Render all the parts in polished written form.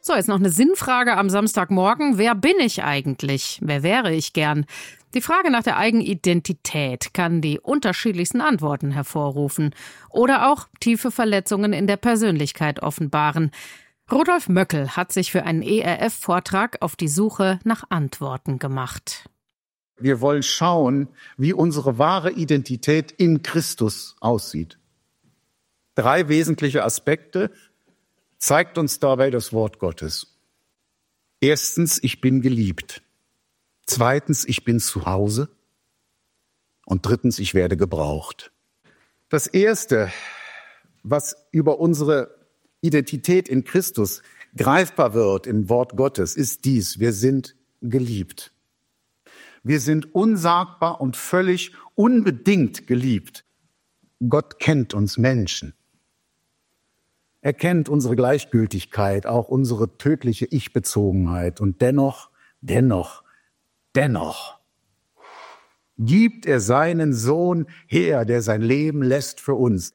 So, jetzt noch eine Sinnfrage am Samstagmorgen. Wer bin ich eigentlich? Wer wäre ich gern? Die Frage nach der Eigenidentität kann die unterschiedlichsten Antworten hervorrufen oder auch tiefe Verletzungen in der Persönlichkeit offenbaren. Rudolf Möckel hat sich für einen ERF-Vortrag auf die Suche nach Antworten gemacht. Wir wollen schauen, wie unsere wahre Identität in Christus aussieht. 3 wesentliche Aspekte zeigt uns dabei das Wort Gottes. 1. Ich bin geliebt. 2. Ich bin zu Hause. Und 3. Ich werde gebraucht. Das Erste, was über unsere Identität in Christus greifbar wird im Wort Gottes, ist dies: Wir sind geliebt. Wir sind unsagbar und völlig unbedingt geliebt. Gott kennt uns Menschen. Er kennt unsere Gleichgültigkeit, auch unsere tödliche Ich-Bezogenheit. Und dennoch gibt er seinen Sohn her, der sein Leben lässt für uns.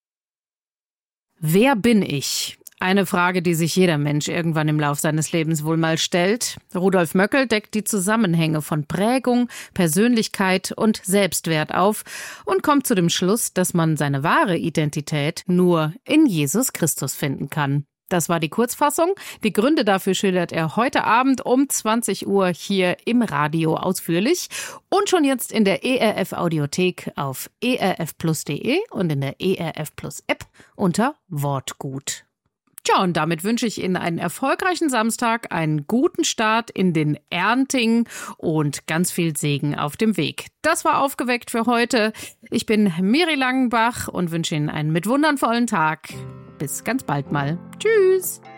Wer bin ich? Eine Frage, die sich jeder Mensch irgendwann im Lauf seines Lebens wohl mal stellt. Rudolf Möckel deckt die Zusammenhänge von Prägung, Persönlichkeit und Selbstwert auf und kommt zu dem Schluss, dass man seine wahre Identität nur in Jesus Christus finden kann. Das war die Kurzfassung. Die Gründe dafür schildert er heute Abend um 20 Uhr hier im Radio ausführlich und schon jetzt in der ERF Audiothek auf erfplus.de und in der ERF Plus App unter Wortgut. Tja, und damit wünsche ich Ihnen einen erfolgreichen Samstag, einen guten Start in den Ernting und ganz viel Segen auf dem Weg. Das war Aufgeweckt für heute. Ich bin Miri Langenbach und wünsche Ihnen einen mit Wundern vollen Tag. Bis ganz bald mal. Tschüss.